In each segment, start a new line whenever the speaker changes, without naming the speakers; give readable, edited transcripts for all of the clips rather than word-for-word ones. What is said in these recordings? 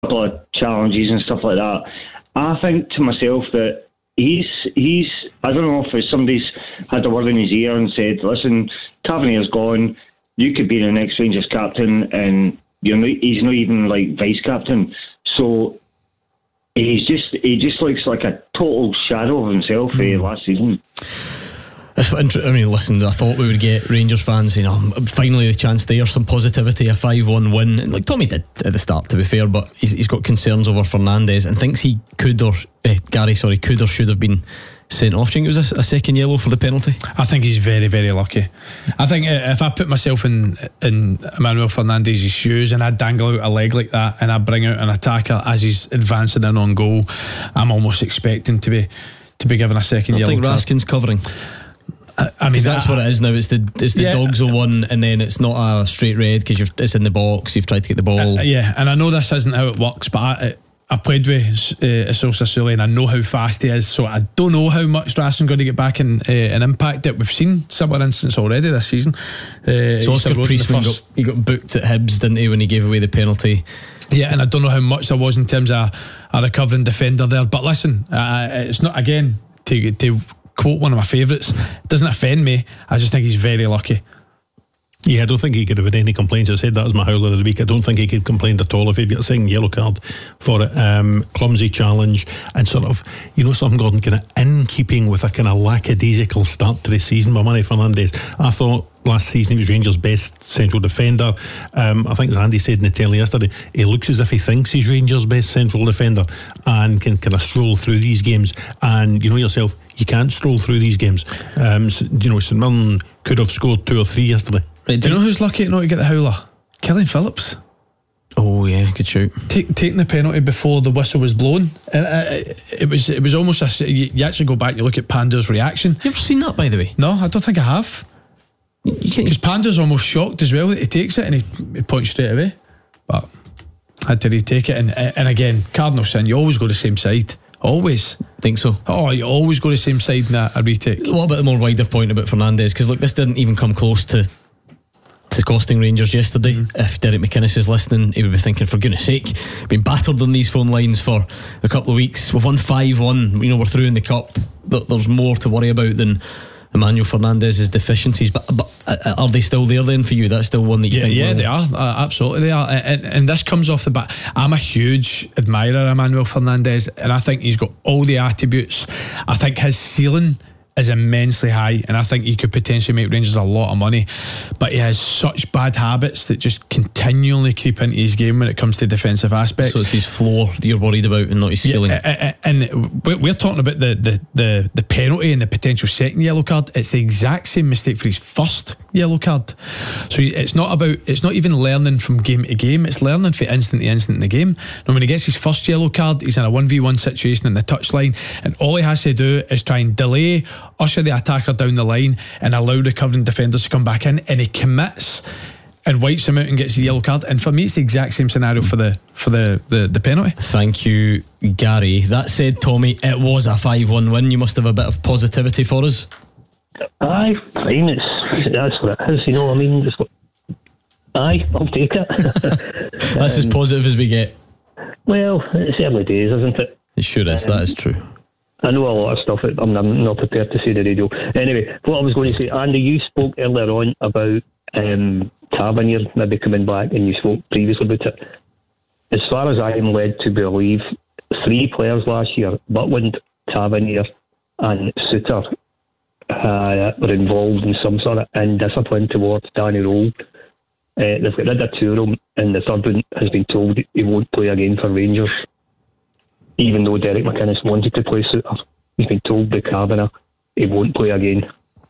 couple of challenges and stuff like that. I think to myself that he's I don't know if somebody's had a word in his ear and said, listen, Tavernier's gone, you could be the next Rangers captain, and he's not even like vice captain. So he just looks like a total shadow of himself last season.
I mean, listen, I thought we would get Rangers fans saying, finally the chance there, some positivity, a 5-1 win. And like Tommy did at the start, to be fair, but he's got concerns over Fernandes and thinks he could or should have been sent off. Do you think it was a second yellow for the penalty?
I think he's very, very lucky. I think if I put myself in Emmanuel Fernandes' shoes and I dangle out a leg like that and I bring out an attacker as he's advancing in on goal, I'm almost expecting to be given a second yellow
card.
I
think Raskin's covering.
I mean,
that's what it is now. It's the dogs one, and then it's not a straight red because it's in the box. You've tried to get the ball.
And I know this isn't how it works, but I've played with Asil Sassouli and I know how fast he is. So I don't know how much Raskin going to get back and impact it. We've seen similar incidents already this season.
So Oscar Priestman he got booked at Hibs, didn't he, when he gave away the penalty?
Yeah, and I don't know how much there was in terms of a recovering defender there. But listen, it's not, again, to quote one of my favourites, it doesn't offend me. I just think he's very lucky.
Yeah, I don't think he could have had any complaints. I said that as my howler of the week. I don't think he could complain at all if he'd got a second yellow card for it. Clumsy challenge and sort of, something, Gordon, kind of in keeping with a kind of lackadaisical start to the season by Manny Fernandes. I thought last season he was Rangers' best central defender. I think as Andy said in the telly yesterday, he looks as if he thinks he's Rangers' best central defender and can kind of stroll through these games. And you know yourself, you can't stroll through these games. St Mirren could have scored 2 or 3 yesterday.
Do you know who's lucky not to get the howler? Killian Phillips.
Oh yeah, good shoot.
Taking the penalty before the whistle was blown. It was almost you actually go back, you look at Pander's reaction.
You ever seen that, by the way?
No, I don't think I have. Because Pander's almost shocked as well that he takes it and he points straight away. But had to retake it, and again, cardinal sin, you always go the same side. Always.
Think so?
Oh, you always go the same side in a retake.
What about the more wider point about Fernandes? Because look, this didn't even come close to costing Rangers yesterday. If Derek McInnes is listening, he would be thinking, for goodness sake, been battered on these phone lines for a couple of weeks. We've won 5-1. We're through in the cup. There's more to worry about than Emmanuel Fernandes' deficiencies. But are they still there then for you? That's still one that you think?
Yeah, they are. Absolutely they are. And this comes off the bat. I'm a huge admirer of Emmanuel Fernandes, and I think he's got all the attributes. I think his ceiling is immensely high, and I think he could potentially make Rangers a lot of money, but he has such bad habits that just continually creep into his game when it comes to defensive aspects.
So it's his floor that you're worried about and not his ceiling.
And we're talking about the penalty and the potential second yellow card. It's the exact same mistake for his first yellow card. So it's not even learning from game to game, it's learning from instant to instant in the game. Now when he gets his first yellow card, he's in a 1v1 situation in the touchline, and all he has to do is try and delay, usher the attacker down the line and allow recovering defenders to come back in, and he commits and wipes him out and gets a yellow card. And for me, it's the exact same scenario for the penalty.
Thank you, Gary. That said, Tommy, it was a 5-1 win. You must have a bit of positivity for us.
Aye, fine. That's what it is. You know what I mean? Aye, I'll take it.
That's as positive as we get.
Well, it's early days, isn't it?
It sure is. That is true.
I know a lot of stuff. I'm not prepared to say the radio. Anyway, what I was going to say, Andy, you spoke earlier on about Tavernier maybe coming back, and you spoke previously about it. As far as I am led to believe, 3 players last year, Butland, Tavernier and Suter, were involved in some sort of indiscipline towards Danny Röhl. They've got rid of 2 of them, and the third one has been told he won't play again for Rangers. Even though Derek McInnes wanted to play Suter, he's been told by Kavanagh he won't play again.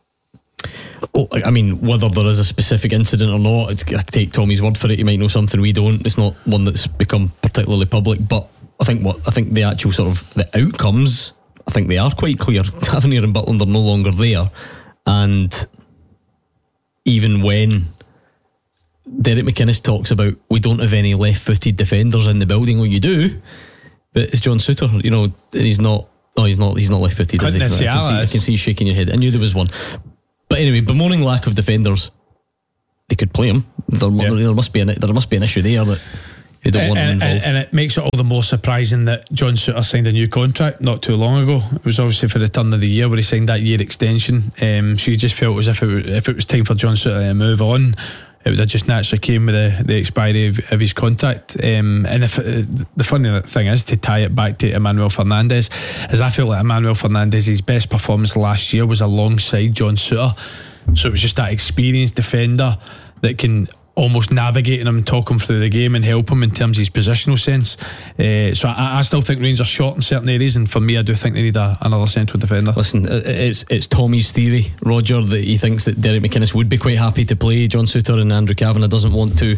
Oh, I mean, whether there is a specific incident or not, I take Tommy's word for it. He might know something we don't. It's not one that's become particularly public, but I think the actual sort of the outcomes, I think they are quite clear. Tavernier and Butland are no longer there, and even when Derek McInnes talks about we don't have any left-footed defenders in the building, well, you do. But it's John Suter, and he's not. Oh, he's not left-footed. Is he? I can see you shaking your head. I knew there was one. But anyway, bemoaning lack of defenders, they could play him. There must be an issue there. That They don't want him involved.
And it makes it all the more surprising that John Souttar signed a new contract not too long ago. It was obviously for the turn of the year where he signed that year extension. So you just felt as if it was time for John Souttar to move on, it would have just naturally came with the expiry of his contract. And the funny thing is, to tie it back to Emmanuel Fernandez, is I feel like Emmanuel Fernandez's best performance last year was alongside John Souttar. So it was just that experienced defender that can almost navigate him and talk him through the game and help him in terms of his positional sense. So I still think Rangers are short in certain areas, and for me I do think they need another central defender.
Listen, it's Tommy's theory, Roger, that he thinks that Derek McInnes would be quite happy to play John Souttar and Andrew Kavanagh doesn't want to.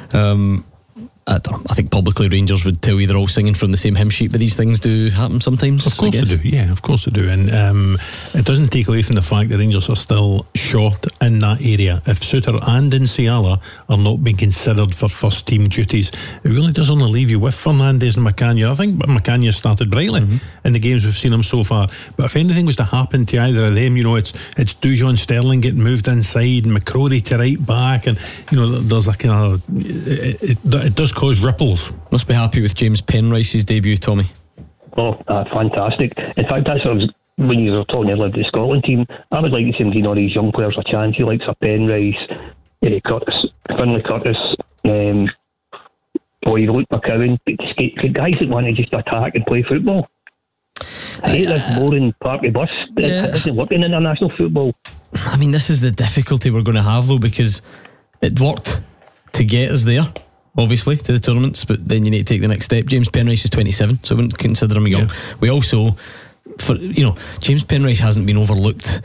I think publicly Rangers would tell you they're all singing from the same hymn sheet, but these things do happen sometimes.
Of course they do, yeah, of course they do. And it doesn't take away from the fact that Rangers are still short in that area. If Souttar and Nsiala are not being considered for first team duties, it really does only leave you with Fernandez and McCann. I think McCann started brightly in the games we've seen him so far, but if anything was to happen to either of them, it's Dujon Sterling getting moved inside and McCrory to right back, and there's a kind of it does cause ripples.
Must be happy with James Penrice's debut, Tommy.
Oh, fantastic. In fact, that's what I was, when you were talking earlier about the Scotland team, I would like to see him giving all these young players a chance. He likes a Penrice, Finlay Curtis, Luke McCowan, guys that want to just attack and play football. I hate this boring party bus. It doesn't work in international football.
I mean, this is the difficulty we're going to have, though, because it worked to get us there, obviously, to the tournaments, but then you need to take the next step. James Penrice is 27, so I wouldn't consider him young. We also, James Penrice hasn't been overlooked,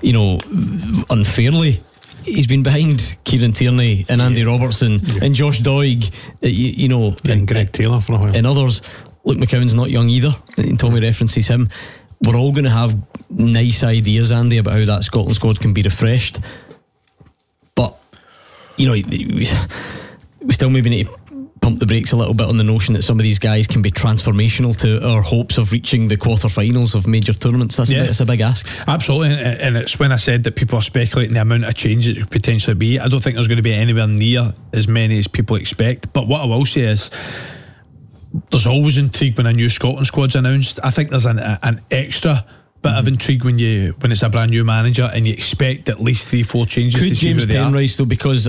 unfairly. He's been behind Kieran Tierney and Andy Robertson and Josh Doig,
and Greg Taylor for a while.
And others. Luke McCowan's not young either, and Tommy references him. We're all going to have nice ideas, Andy, about how that Scotland squad can be refreshed, but we still maybe need to pump the brakes a little bit on the notion that some of these guys can be transformational to our hopes of reaching the quarterfinals of major tournaments. That's a big ask.
Absolutely, and it's when I said that people are speculating the amount of change it could potentially be. I don't think there's going to be anywhere near as many as people expect, but what I will say is there's always intrigue when a new Scotland squad's announced. I think there's an extra bit of intrigue when it's a brand new manager and you expect at least 3-4 changes.
Could
to see
James Penrice, though, because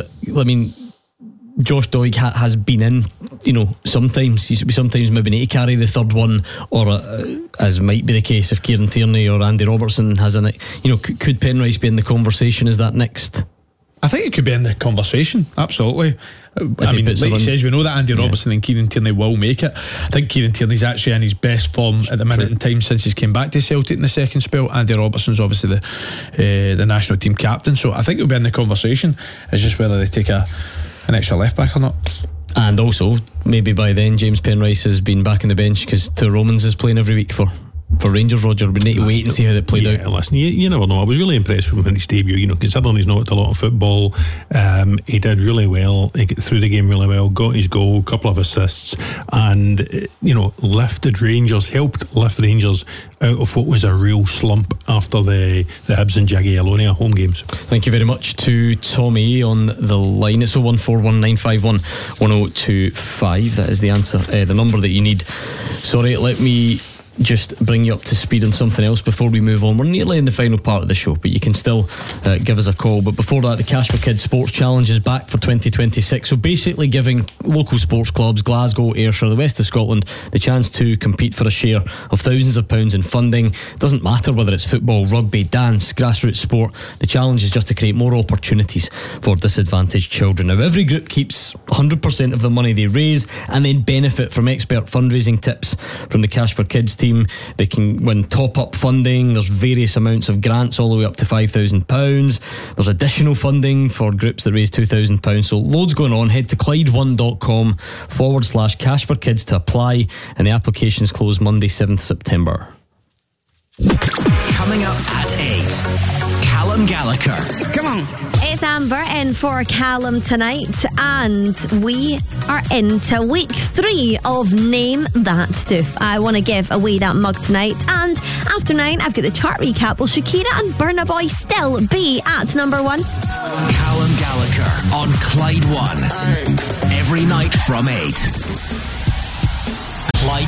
Josh Doig has been in, sometimes maybe need to carry the third one, or as might be the case if Kieran Tierney or Andy Robertson has in it. Could Penrice be in the conversation as that next?
I think it could be in the conversation, absolutely. Like he says, we know that Andy Robertson and Kieran Tierney will make it. I think Kieran Tierney's actually in his best form at the minute in time since he's came back to Celtic in the second spell. Andy Robertson's obviously the national team captain, so I think it'll be in the conversation. It's just whether they take an extra left back or not.
And also, maybe by then James Penrice has been back on the bench because Two Romans is playing every week for Rangers, Roger. We need to wait and see how that played out.
Listen, you never know. I was really impressed with him in his debut, considering he's not at a lot of football. He did really well. He got through the game really well, got his goal, couple of assists, and helped lift Rangers out of what was a real slump after the Hibs and Jagiellonia home games. Thank
you very much to Tommy on the line. It's 01419511025. That is the answer, the number that you need. Sorry, let me just bring you up to speed on something else before we move on. We're nearly in the final part of the show, but you can still give us a call. But before that, the Cash for Kids Sports Challenge is back for 2026. So basically giving local sports clubs, Glasgow, Ayrshire, the west of Scotland, the chance to compete for a share of thousands of pounds in funding. Doesn't matter whether it's football, rugby, dance, grassroots sport. The challenge is just to create more opportunities for disadvantaged children. Now, every group keeps 100% of the money they raise and then benefit from expert fundraising tips from the Cash for Kids team. They can win top-up funding. There's various amounts of grants all the way up to £5,000. There's additional funding for groups that raise £2,000. So loads going on. Head to Clyde1.com/cash for kids to apply, and the applications close Monday 7th September.
Coming up at 8, Callum Gallagher.
Come on. It's Amber in for Callum tonight, and we are into week 3 of Name That Stuff. I want to give away that mug tonight, and after 9 I've got the chart recap. Will Shakira and Burna Boy still be at number 1?
Callum Gallagher on Clyde 1 every night from 8.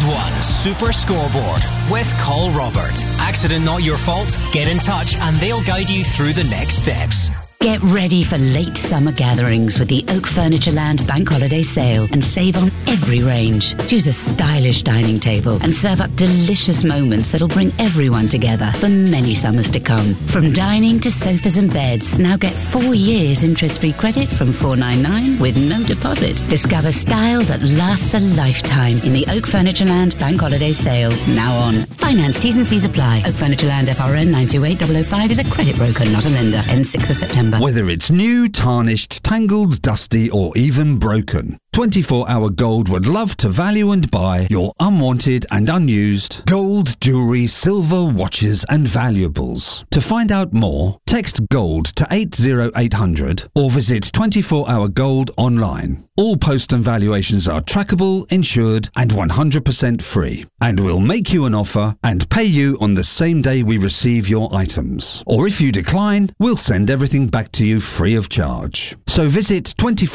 One Super Scoreboard with Call Robert. Accident not your fault? Get in touch and they'll guide you through the next steps.
Get ready for late summer gatherings with the Oak Furniture Land Bank Holiday Sale and save on every range. Choose a stylish dining table and serve up delicious moments that'll bring everyone together for many summers to come. From dining to sofas and beds, now get 4 years interest-free credit from $499 with no deposit. Discover style that lasts a lifetime in the Oak Furniture Land Bank Holiday Sale, now on. Finance T's and C's apply. Oak Furniture Land FRN 928005 is a credit broker, not a lender. Ends 6th of September.
Whether it's new, tarnished, tangled, dusty, or even broken, 24 Hour Gold would love to value and buy your unwanted and unused gold, jewellery, silver, watches and valuables. To find out more, text GOLD to 80800 or visit 24 Hour Gold online. All post and valuations are trackable, insured and 100% free. And we'll make you an offer and pay you on the same day we receive your items. Or if you decline, we'll send everything back to you free of charge. So visit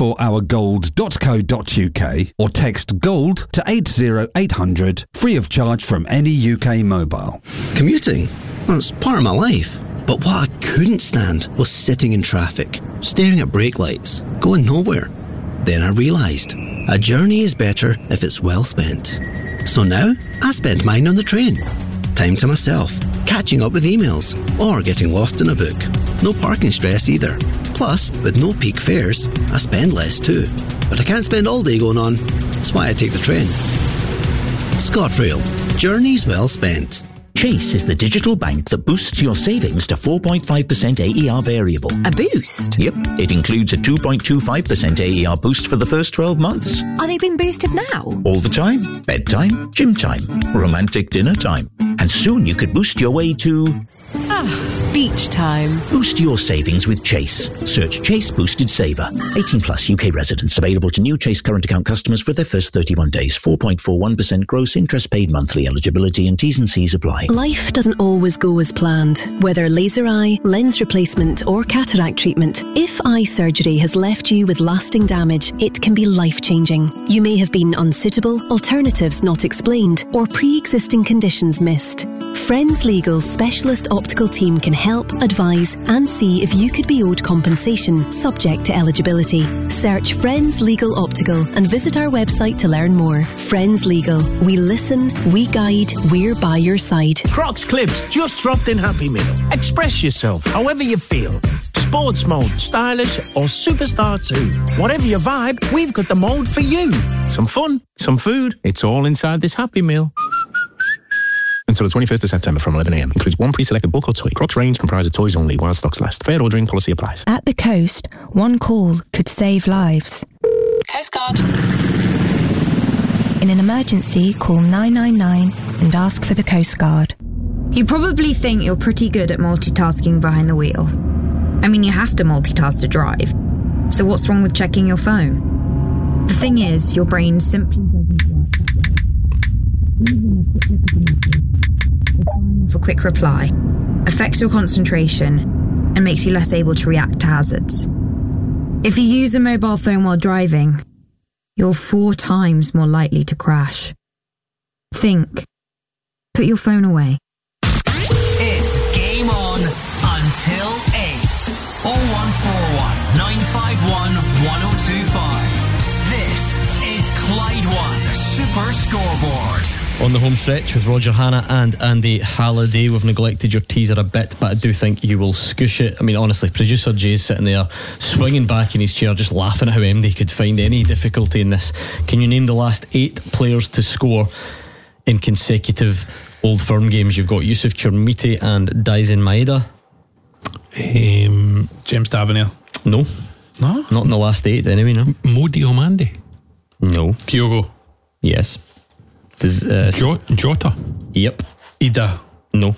24hourgold.co.uk or text GOLD to 80800 free of charge from any UK mobile.
Commuting? That's part of my life. But what I couldn't stand was sitting in traffic, staring at brake lights, going nowhere. Then I realised a journey is better if it's well spent. So now I spend mine on the train. Time to myself, catching up with emails, or getting lost in a book. No parking stress either. Plus, with no peak fares, I spend less too. But I can't spend all day going on. That's why I take the train. ScotRail. Journeys well spent.
Chase is the digital bank that boosts your savings to 4.5% AER variable.
A boost?
Yep. It includes a 2.25% AER boost for the first 12 months.
Are they being boosted now?
All the time. Bedtime, gym time, romantic dinner time. And soon you could boost your way to...
beach time.
Boost your savings with Chase. Search Chase Boosted Saver. 18 plus UK residents. Available to new Chase current account customers for their first 31 days. 4.41% gross interest paid monthly. Eligibility and T's and C's apply.
Life doesn't always go as planned. Whether laser eye, lens replacement or cataract treatment, if eye surgery has left you with lasting damage, it can be life-changing. You may have been unsuitable, alternatives not explained, or pre-existing conditions missed. Friends Legal's specialist optical team can help, advise and see if you could be owed compensation subject to eligibility. Search Friends Legal Optical and visit our website to learn more. Friends Legal. We listen, we guide, we're by your side.
Crocs Clips just dropped in Happy Meal. Express yourself however you feel. Sports mode, stylish or superstar too. Whatever your vibe, we've got the mode for you. Some fun, some food, it's all inside this Happy Meal. Until the 21st of September from 11 a.m. Includes one pre-selected book or toy. Crocs range comprised of toys only while stocks last. Fair ordering policy applies.
At the coast, one call could save lives.
Coast Guard.
In an emergency, call 999 and ask for the Coast Guard.
You probably think you're pretty good at multitasking behind the wheel. I mean, you have to multitask to drive. So what's wrong with checking your phone? The thing is, your brain simply for quick reply, affects your concentration, and makes you less able to react to hazards. If you use a mobile phone while driving, you're 4 times more likely to crash. Think. Put your phone away.
It's game on until 8. 0141 951 1025. This is Clyde One Super Scoreboard.
On the home stretch with Roger Hanna and Andy Halliday. We've neglected your teaser a bit, but I do think you will scoosh it. I mean, honestly, producer Jay's sitting there swinging back in his chair, just laughing at how MD could find any difficulty in this. Can you name the last 8 players to score in consecutive Old Firm games? You've got Yusuf Churmiti and Daisen Maeda.
James Tavernier.
No, not in the last 8 anyway. No.
Modi Omande.
No.
Kyogo.
Yes.
Jota.
Yep.
Ida.
No.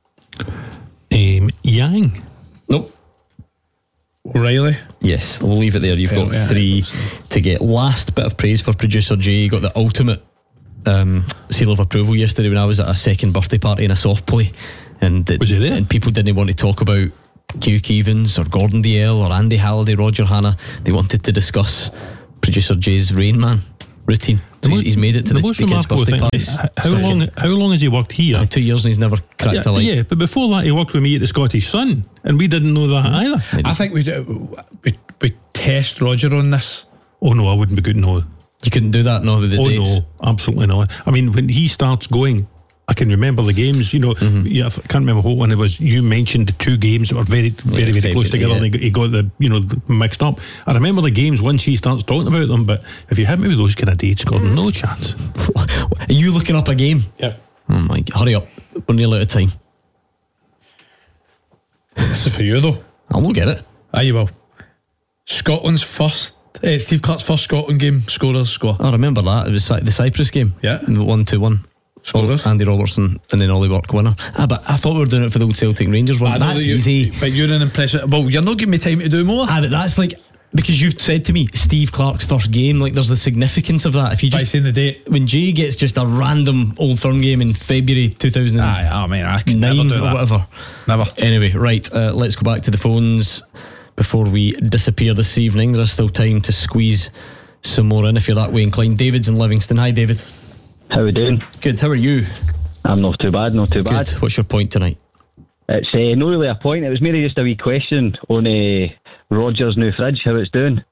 Yang.
Nope.
O'Reilly.
Yes, we'll leave it there. You've got 3 to get. Last bit of praise for producer Jay. You got the ultimate seal of approval yesterday when I was at a second birthday party in a soft play, and
was he there?
And people didn't want to talk about Duke Evans or Gordon Dalziel or Andy Halliday, Roger Hanna. They wanted to discuss producer Jay's Rain Man routine. So he's made it to the kids' birthday parties.
How long has he worked here?
2 years and he's never cracked a light.
Yeah, but before that he worked with me at the Scottish Sun, and we didn't know that either.
I think we test Roger on this.
Oh no, I wouldn't be good. No,
you couldn't do that. No, with the dates.
No, absolutely not. I mean, when he starts going, I can remember the games. You know, I can't remember what one it was. You mentioned the two games that were very close together, and he got the mixed up. I remember the games once he starts talking about them. But if you hit me with those kind of dates, Gordon, no chance.
Are you looking up a game?
Yeah.
Oh my God, hurry up! We're nearly out of time.
This is for you though.
I'll not get it.
You will. Scotland's first. Steve Clarke's first Scotland game score.
I remember that. It was the Cyprus game.
Yeah.
1-1.
Scorers.
Andy Robertson and then Ollie Burke winner. But I thought we were doing it for the old Celtic Rangers one. That's easy.
But you're an impression. Well, you're not giving me time to do more.
But that's like, because you've said to me Steve Clarke's first game, like there's the significance of that. If you just
by saying the date,
when Jay gets just a random Old Firm game in February 2009,
I could never do that.
Or whatever.
Never.
Anyway, right, let's go back to the phones before we disappear this evening. There is still time to squeeze some more in if you're that way inclined. David's in Livingston. Hi, David.
How are we doing?
Good. How are you?
I'm not too bad.
Good. What's your point tonight?
It's not really a point. It was merely just a wee question on Roger's new fridge, how it's doing.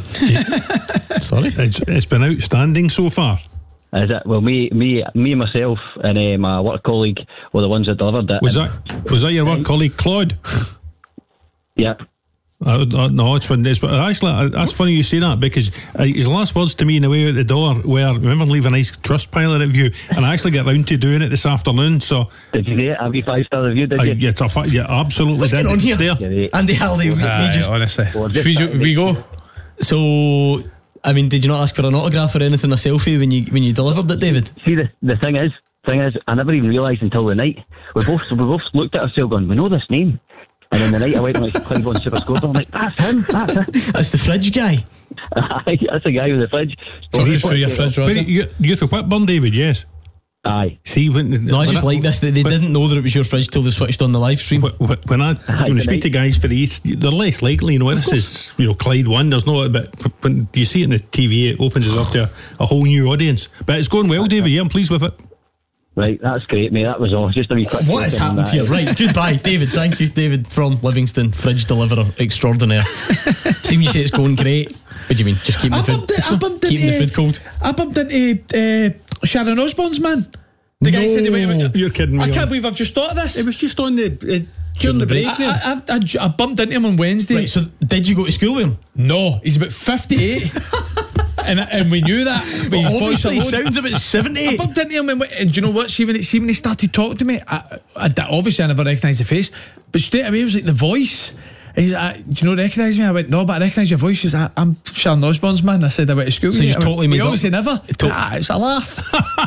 Sorry? It's been outstanding so far.
Is it? Well, me, myself, and my work colleague were the ones that delivered it.
Was that your work colleague, Claude?
Yeah.
No, actually, that's funny you say that, because his last words to me on the way out the door were, remember leaving a nice Trustpilot review, and I actually got round to doing it this afternoon. So
did you get a wee 5-star review? Did you?
Yeah, absolutely.
What's going on here? Andy Halliday,
honestly,
we go. So, I mean, did you not ask for an autograph or anything, a selfie when you delivered it, David?
See, the thing is, I never even realised until the night. We both looked at ourselves going, we know this name. And then the night I went on Clive on Super Scoreboard, I'm like, that's him.
That's the fridge guy.
That's the guy with the fridge.
So he's for your fridge, Roger.
You're for Whitburn, David, yes.
Aye.
See, I
like this. They didn't know that it was your fridge till they switched on the live stream.
When I speak to guys for East, they're less likely. This is Clyde 1. There's no, but when you see it in the TV, it opens us up to a whole new audience. But it's going well, David. Yeah, I'm pleased with it.
Right, that's great, mate. That was all. Just a wee quick.
What has happened here? Right, goodbye, David. Thank you, David from Livingston, fridge deliverer extraordinaire. See when you say it's going great. What do you mean? Just keeping the food cold.
I bumped into Sharon Osbourne's man. The guy said he went.
You're kidding me.
I can't believe I've just thought of this.
It was just on the during the break.
I bumped into him on Wednesday.
Right, so did you go to school with him?
No, he's about 58. And we knew that.
But his voice alone, he sounds about 70.
I bumped into him and do you know what? See when he started talking to me, obviously I never recognised the face, but straight away it was like the voice. And he's like, do you not recognise me? I went, no, but I recognise your voice. He's like, I'm Sharon Osbourne's man. I said I went to school.
So you totally made up.
Obviously never. It's a laugh.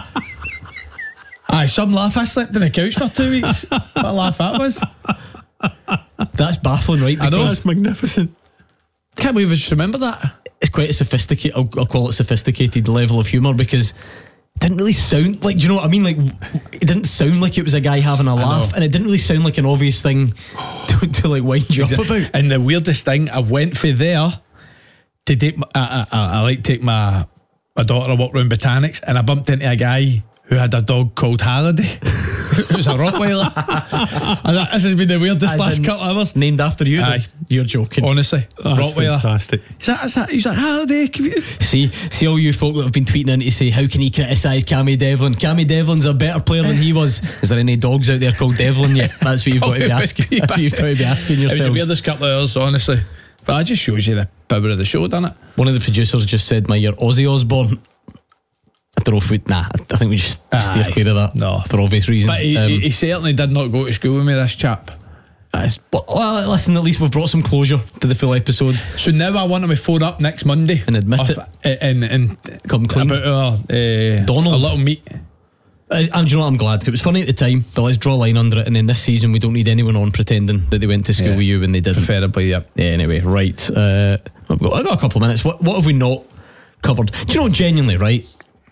Some laugh. I slept on the couch for 2 weeks. What a laugh that was.
That's baffling, right?
I know, that's magnificent.
Can't believe I just remember that.
It's quite a sophisticated, I'll call it sophisticated level of humour, because it didn't really sound like, do you know what I mean? Like, it didn't sound like it was a guy having a laugh, and it didn't really sound like an obvious thing to like wind you up about.
And the weirdest thing, I went for there to take I like to take my daughter a walk around Botanics, and I bumped into a guy who had a dog called Halliday. It was a Rottweiler. This has been the weirdest last couple of hours.
Named after you, though. You're joking.
Honestly, Rottweiler.
Fantastic.
He's like, Halliday.
See all you folk that have been tweeting in to say, how can he criticise Cammy Devlin? Cammy Devlin's a better player than he was. Is there any dogs out there called Devlin yet? That's what you've got to be asking. That's what you've got to be asking yourselves.
It was the weirdest couple of hours, honestly. But it just shows you the power of the show, doesn't it?
One of the producers just said, my year Ozzy Osbourne. I don't know if I think we just steer clear of that.
No,
for obvious reasons.
But he certainly did not go to school with me, this chap.
Well, listen, at least we've brought some closure to the full episode.
So now I want him to phone up next Monday
and admit
it and
come clean
about
Donald,
a little meat.
And do you know what, I'm glad, because it was funny at the time, but let's draw a line under it. And then this season we don't need anyone on pretending that they went to school with you when they didn't.
Preferably, yeah.
Anyway, right, I've got a couple of minutes. What have we not covered? Do you know, genuinely, right,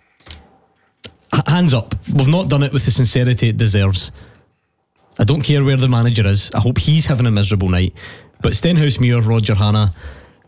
hands up, we've not done it with the sincerity it deserves. I don't care where the manager is. I hope he's having a miserable night. But Stenhousemuir, Roger Hannah,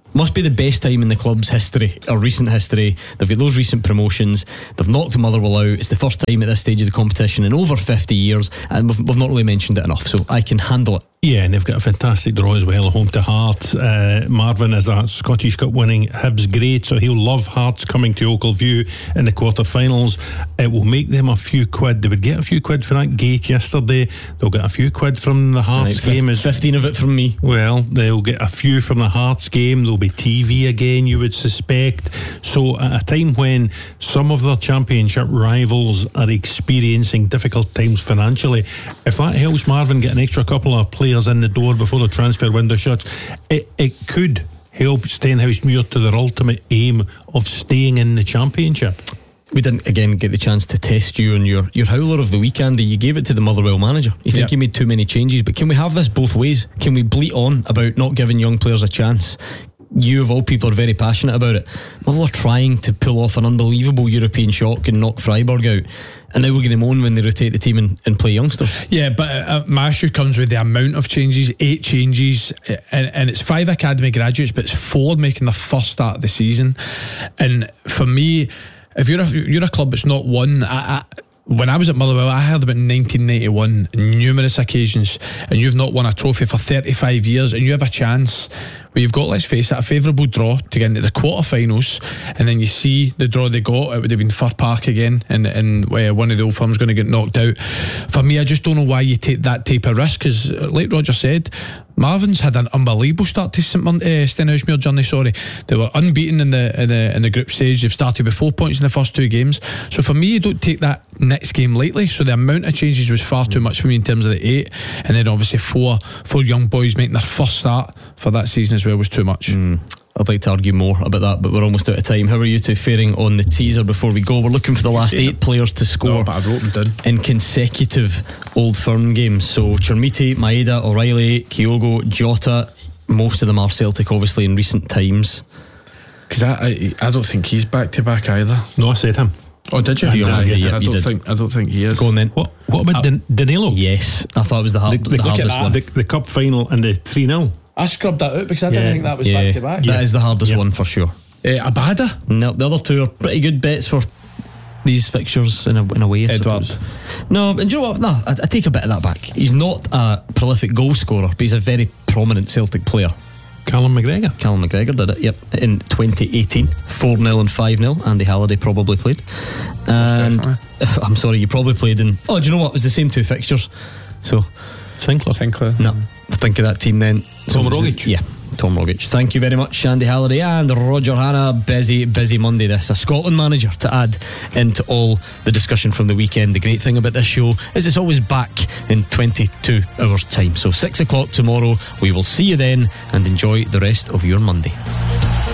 Must be the best time in the club's history, or recent history. They've got those recent promotions. They've knocked Motherwell out. It's the first time at this stage of the competition in over 50 years, and we've not really mentioned it enough, so I can handle it.
Yeah, and they've got a fantastic draw as well, home to Hearts. Marvin is a Scottish Cup winning Hibs great, so he'll love Hearts coming to Oakview in the quarter-finals. It will make them a few quid. They would get a few quid for that gate yesterday. They'll get a few quid from the Hearts game.
15 of it from me.
Well, they'll get a few from the Hearts game. There'll be TV again, you would suspect. So at a time when some of their championship rivals are experiencing difficult times financially, if that helps Marvin get an extra couple of players in the door before the transfer window shuts, it could help Stenhousemuir to their ultimate aim of staying in the championship.
We didn't again get the chance to test you on your howler of the weekend. You gave it to the Motherwell manager. You think he made too many changes, but can we have this both ways? Can we bleat on about not giving young players a chance? You of all people are very passionate about it. Motherwell are trying to pull off an unbelievable European shock and knock Freiburg out, and now we're going to moan when they rotate the team and play youngsters.
Yeah, but my issue comes with the amount of changes. 8 changes, and it's 5 academy graduates, but it's 4 making their first start of the season. And for me, if you're a club that's not won, when I was at Motherwell, I heard about 1991 numerous occasions, and you've not won a trophy for 35 years, and you have a chance where you've got, let's face it, a favourable draw to get into the quarter-finals, and then you see the draw they got. It would have been Fir Park again, and one of the old firms going to get knocked out. For me, I just don't know why you take that type of risk, because like Roger said, Marvin's had an unbelievable start to Stenhousemuir journey. They were unbeaten in the group stage. They've started with 4 points in the first 2 games. So for me, you don't take that next game lightly. So the amount of changes was far too much for me in terms of the 8, and then obviously four young boys making their first start for that season as well was too much.
I'd like to argue more about that, but we're almost out of time. How are you two faring on the teaser before we go? We're looking for the last 8 players to score in consecutive Old Firm games. So Chermiti, Maeda, O'Reilly, Kyogo, Jota. Most of them are Celtic, obviously, in recent times.
Because I don't think he's back to back either.
No, I said him.
Oh, did you? I don't think he is.
Go on then.
What about Danilo?
Yes, I thought it was the hardest one.
The cup final and the 3-0.
I scrubbed that out because I didn't think that was back to back.
That is the hardest one for sure.
Abada?
No, the other 2 are pretty good bets for these fixtures in a way.
Edward.
No, and do you know what? No, I take a bit of that back. He's not a prolific goal scorer, but he's a very prominent Celtic player.
Callum McGregor
did it, yep, in 2018. 4-0 and 5-0. Andy Halliday probably played. And I'm sorry, you probably played in. Oh, do you know what? It was the same 2 fixtures. So
Sinclair.
No, think of that team then.
Tom Rogic.
Yeah, Tom Rogic. Thank you very much, Andy Halliday and Roger Hanna. Busy Monday this. A Scotland manager to add into all the discussion from the weekend. The great thing about this show is it's always back in 22 hours time. So 6 o'clock tomorrow. We will see you then, and enjoy the rest of your Monday.